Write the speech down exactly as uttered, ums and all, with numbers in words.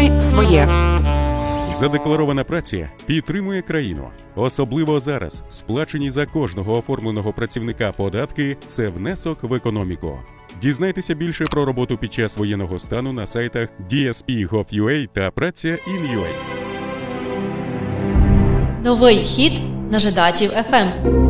Отримай своє. Задекларована праця підтримує країну. Особливо зараз сплачені за кожного оформленого працівника податки – це внесок в економіку. Дізнайтеся більше про роботу під час воєнного стану на сайтах ді ес пі точка гов точка ю а та Праця точка ін точка ю а. Новий хіт на Жидачів еф ем.